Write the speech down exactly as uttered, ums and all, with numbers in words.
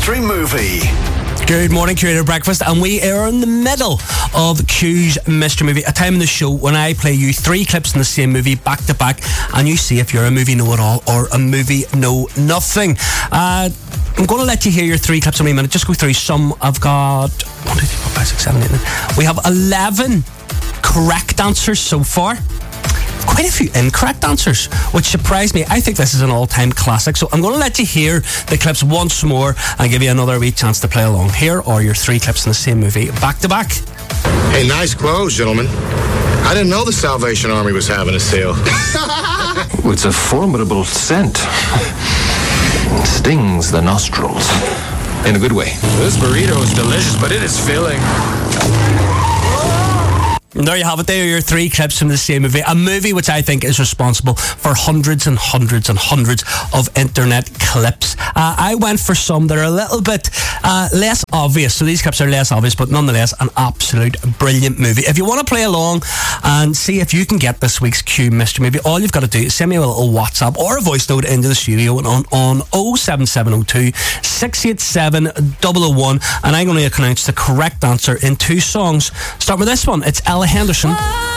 Mystery Movie. Good morning, Curator Breakfast, and we are in the middle of Q's Mystery Movie, a time in the show when I play you three clips in the same movie back to back, and you see if you're a movie know-it-all or a movie know-nothing. Uh, I'm going to let you hear your three clips in a minute. Just go through some. I've got one, two, three, four, five, six, seven, eight, nine. We have eleven correct answers so far. Quite a few incorrect answers, which surprised me. I think this is an all-time classic, so I'm going to let you hear the clips once more and give you another wee chance to play along. Here are your three clips in the same movie, back to back. Hey, nice clothes, gentlemen. I didn't know the Salvation Army was having a sale. It's a formidable scent. It stings the nostrils. In a good way. This burrito is delicious, but it is filling. And there you have it. There are your three clips from the same movie. A movie which I think is responsible for hundreds and hundreds and hundreds of internet clips. Uh, I went for some that are a little bit uh, less obvious. So these clips are less obvious, but nonetheless an absolute brilliant movie. If you want to play along and see if you can get this week's Q Mystery Movie, all you've got to do is send me a little WhatsApp or a voice note into the studio on, on oh seven seven oh two, six eight seven, oh oh one, and I'm going to announce the correct answer in two songs. Start with this one. It's Ella Henderson.